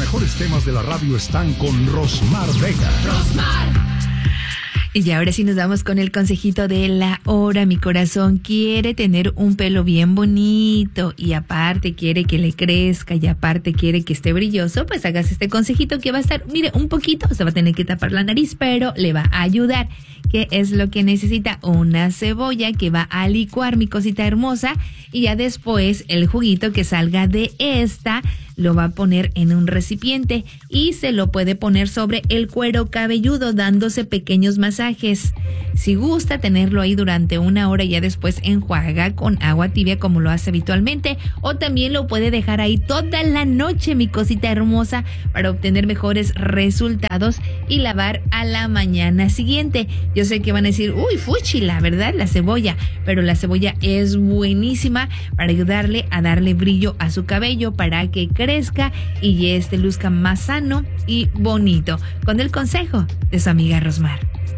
mejores temas de la radio están con Rosmar Vega. Y ahora sí nos vamos con el consejito de la hora. Mi corazón quiere tener un pelo bien bonito y aparte quiere que le crezca y aparte quiere que esté brilloso. Pues hagas este consejito que va a estar, mire, un poquito, se va a tener que tapar la nariz, pero le va a ayudar. ¿Qué es lo que necesita? Una cebolla que va a licuar, mi cosita hermosa, y ya después el juguito que salga de esta lo va a poner en un recipiente y se lo puede poner sobre el cuero cabelludo dándose pequeños masajes. Si gusta tenerlo ahí durante 1 hora y ya después enjuaga con agua tibia como lo hace habitualmente, o también lo puede dejar ahí toda la noche, mi cosita hermosa, para obtener mejores resultados y lavar a la mañana siguiente. Yo sé que van a decir, uy, fuchi, la verdad, la cebolla, pero la cebolla es buenísima para ayudarle a darle brillo a su cabello, para que crezca y luzca más sano y bonito, con el consejo de su amiga Rosmar.